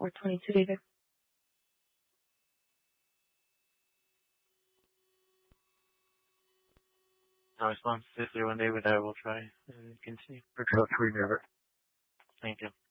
422, David. No response to 3-1, David. I will try and continue. Control 3, David. Thank you.